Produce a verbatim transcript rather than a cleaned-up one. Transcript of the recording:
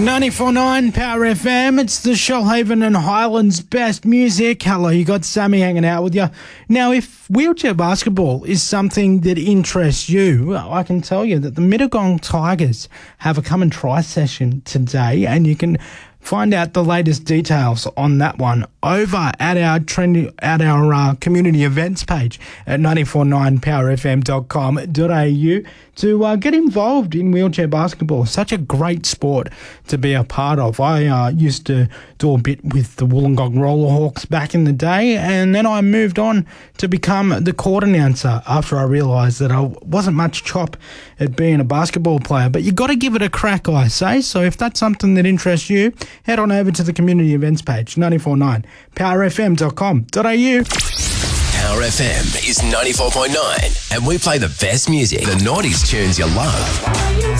ninety-four point nine Power F M. It's the Shoalhaven and Highlands best music. Hello, you got Sammy hanging out with you. Now, if wheelchair basketball is something that interests you, I can tell you that the Mittagong Tigers have a come and try session today, and you can find out the latest details on that one over at our trend, at our uh, community events page at nine four nine power f m dot com dot a u to uh, get involved in wheelchair basketball. Such a great sport to be a part of. I uh, used to do a bit with the Wollongong Rollerhawks back in the day, and then I moved on to become the court announcer after I realised that I wasn't much chop at being a basketball player. But you got to give it a crack, I say. So if that's something that interests you, head on over to the community events page, nine four nine power f m dot com dot a u. Power F M is ninety-four point nine, and we play the best music, the noughties tunes you love.